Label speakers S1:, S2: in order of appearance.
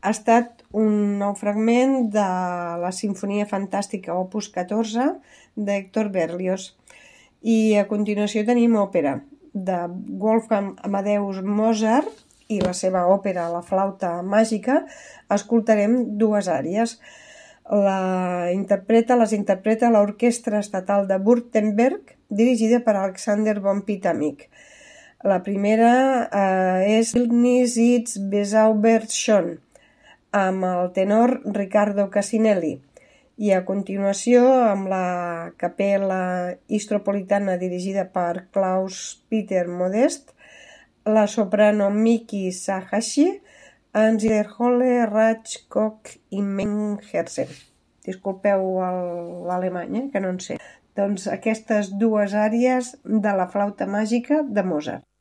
S1: ha estat un nou fragment de la Simfonia Fantàstica Opus 14 d'Hector Berlioz. I a continuació tenim òpera de Wolfgang Amadeus Mozart i la seva òpera La flauta màgica. Escoltarem dues àries. Les interpreta l'Orquestra Estatal de Württemberg, dirigida per Alexander von Pitamick. La primera és Wildnis ist bezaubernd schön, amb el tenor Riccardo Cassinelli. I a continuació, amb la Capella Istropolitana dirigida per Klaus-Peter Modest, la soprano Miki Sahashi en Zillerhölle, Ratschkock i Menghersen. Disculpeu l'alemany, que no en sé. Doncs aquestes dues àries de la flauta màgica de Mozart.